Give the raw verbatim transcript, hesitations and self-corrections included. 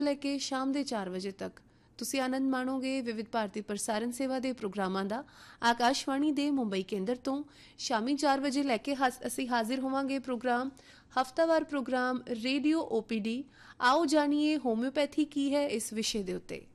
लेके शाम के चार बजे तक ਤੁਸੀਂ ਆਨੰਦ ਮਾਣੋਗੇ ਵਿਵਿਧ ਭਾਰਤੀ ਪ੍ਰਸਾਰਣ ਸੇਵਾ ਦੇ ਪ੍ਰੋਗਰਾਮਾਂ ਦਾ। ਆਕਾਸ਼ਵਾਣੀ ਦੇ ਮੁੰਬਈ ਕੇਂਦਰ ਤੋਂ ਸ਼ਾਮੀ ਚਾਰ ਵਜੇ ਲੈ ਕੇ ਹਸ ਅਸੀਂ ਹਾਜ਼ਰ ਹੋਵਾਂਗੇ ਪ੍ਰੋਗਰਾਮ ਹਫਤਾਵਾਰ ਪ੍ਰੋਗਰਾਮ ਰੇਡੀਓ ਓ ਪੀ ਡੀ। ਆਓ ਜਾਣੀਏ ਹੋਮਿਓਪੈਥੀ ਕੀ ਹੈ ਇਸ ਵਿਸ਼ੇ ਦੇ ਉੱਤੇ।